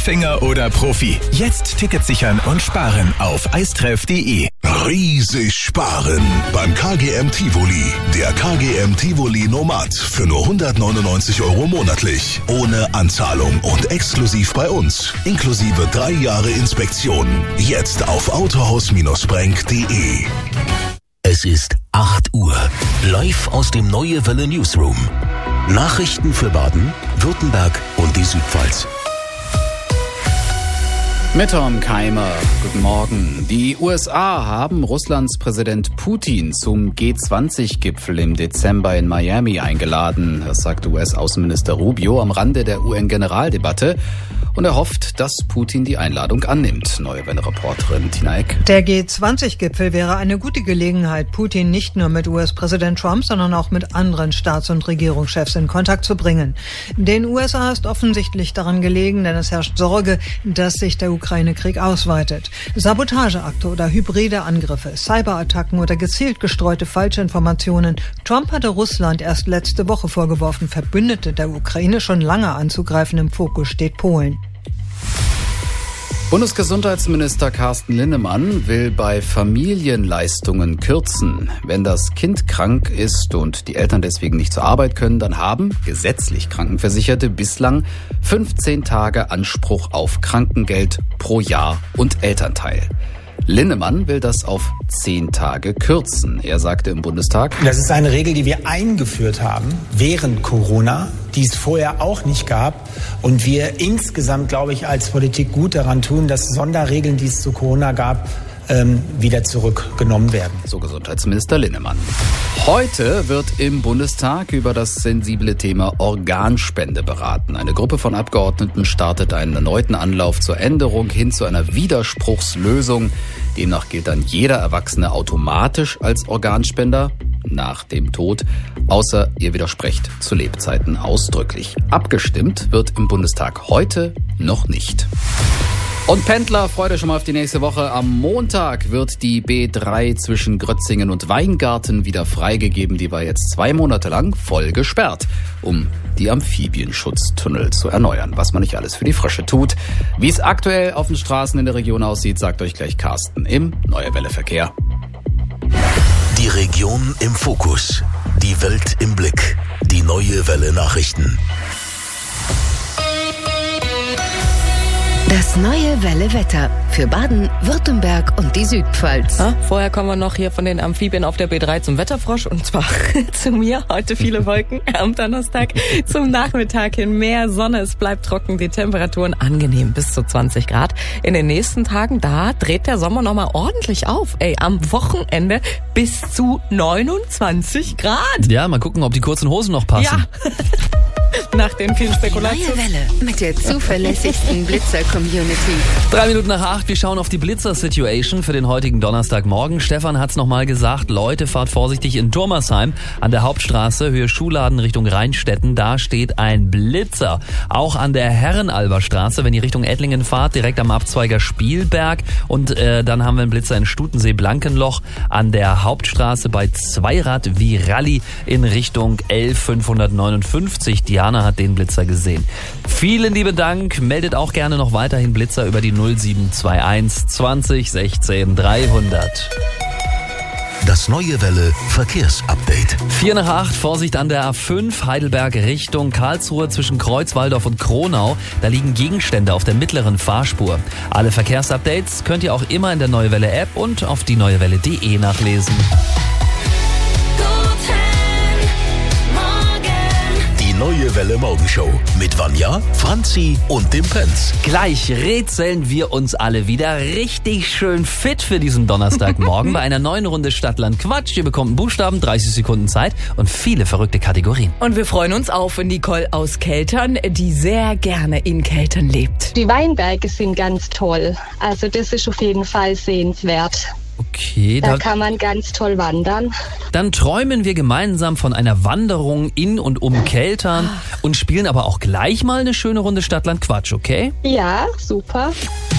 Anfänger oder Profi. Jetzt Tickets sichern und sparen auf eistreff.de. Riesig sparen beim KGM Tivoli. Der KGM Tivoli Nomad für nur 199 € monatlich. Ohne Anzahlung und exklusiv bei uns. Inklusive 3 Jahre Inspektion. Jetzt auf autohaus-brenk.de. Es ist 8 Uhr. Live aus dem Neue Welle Newsroom. Nachrichten für Baden, Württemberg und die Südpfalz. Mit Tom Keimer, guten Morgen. Die USA haben Russlands Präsident Putin zum G20-Gipfel im Dezember in Miami eingeladen. Das sagte US-Außenminister Rubio am Rande der UN-Generaldebatte. Und er hofft, dass Putin die Einladung annimmt. Neue Welle-Reporterin Tina Eck. Der G20-Gipfel wäre eine gute Gelegenheit, Putin nicht nur mit US-Präsident Trump, sondern auch mit anderen Staats- und Regierungschefs in Kontakt zu bringen. Den USA ist offensichtlich daran gelegen, denn es herrscht Sorge, dass sich der Ukraine-Krieg ausweitet. Sabotageakte oder hybride Angriffe, Cyberattacken oder gezielt gestreute Falschinformationen. Trump hatte Russland erst letzte Woche vorgeworfen, Verbündete der Ukraine schon lange anzugreifen. Im Fokus steht Polen. Bundesgesundheitsminister Carsten Linnemann will bei Familienleistungen kürzen. Wenn das Kind krank ist und die Eltern deswegen nicht zur Arbeit können, dann haben gesetzlich Krankenversicherte bislang 15 Tage Anspruch auf Krankengeld pro Jahr und Elternteil. Linnemann will das auf 10 Tage kürzen. Er sagte im Bundestag: Das ist eine Regel, die wir eingeführt haben während Corona, die es vorher auch nicht gab. Und wir insgesamt, glaube ich, als Politik gut daran tun, dass Sonderregeln, die es zu Corona gab, wieder zurückgenommen werden. So Gesundheitsminister Linnemann. Heute wird im Bundestag über das sensible Thema Organspende beraten. Eine Gruppe von Abgeordneten startet einen erneuten Anlauf zur Änderung hin zu einer Widerspruchslösung. Demnach gilt dann jeder Erwachsene automatisch als Organspender nach dem Tod, außer ihr widersprecht zu Lebzeiten ausdrücklich. Abgestimmt wird im Bundestag heute noch nicht. Und Pendler, freut euch schon mal auf die nächste Woche. Am Montag wird die B3 zwischen Grötzingen und Weingarten wieder freigegeben. Die war jetzt 2 Monate lang voll gesperrt, um die Amphibienschutztunnel zu erneuern. Was man nicht alles für die Frische tut. Wie es aktuell auf den Straßen in der Region aussieht, sagt euch gleich Carsten im Neue Welle Verkehr. Die Region im Fokus. Die Welt im Blick. Die Neue Welle Nachrichten. Das Neue Welle Wetter für Baden, Württemberg und die Südpfalz. Vorher kommen wir noch hier von den Amphibien auf der B3 zum Wetterfrosch, und zwar zu mir. Heute viele Wolken am Donnerstag. Zum Nachmittag hin mehr Sonne. Es bleibt trocken, die Temperaturen angenehm bis zu 20 Grad. In den nächsten Tagen, da dreht der Sommer nochmal ordentlich auf. Am Wochenende bis zu 29 Grad. Ja, mal gucken, ob die kurzen Hosen noch passen. Ja. Nach den vielen Spekulationen. Neue Welle mit der zuverlässigsten Blitzer-Community. 3 Minuten nach 8, wir schauen auf die Blitzer-Situation für den heutigen Donnerstagmorgen. Stefan hat's nochmal gesagt, Leute, fahrt vorsichtig in Turmersheim an der Hauptstraße, Höhe Schuhladen Richtung Rheinstetten, da steht ein Blitzer. Auch an der Herrenalberstraße, wenn ihr Richtung Ettlingen fahrt, direkt am Abzweiger Spielberg, und dann haben wir einen Blitzer in Stutensee-Blankenloch an der Hauptstraße bei Zweirad Viralli in Richtung L559. Diana hat den Blitzer gesehen. Vielen lieben Dank. Meldet auch gerne noch weiterhin Blitzer über die 0721 20 16 300. Das Neue Welle Verkehrsupdate. 4 nach 8, Vorsicht an der A5, Heidelberg Richtung Karlsruhe zwischen Kreuzwaldorf und Kronau. Da liegen Gegenstände auf der mittleren Fahrspur. Alle Verkehrsupdates könnt ihr auch immer in der Neue Welle App und auf dieneuewelle.de nachlesen. Neue Welle Morgenshow mit Vanja, Franzi und dem Pence. Gleich rätseln wir uns alle wieder richtig schön fit für diesen Donnerstagmorgen bei einer neuen Runde Stadtland Quatsch. Ihr bekommt einen Buchstaben, 30 Sekunden Zeit und viele verrückte Kategorien. Und wir freuen uns auf Nicole aus Keltern, die sehr gerne in Keltern lebt. Die Weinberge sind ganz toll. Also das ist auf jeden Fall sehenswert. Okay, da kann man ganz toll wandern. Dann träumen wir gemeinsam von einer Wanderung in und um Keltern und spielen aber auch gleich mal eine schöne Runde Stadtland Quatsch, okay? Ja, super.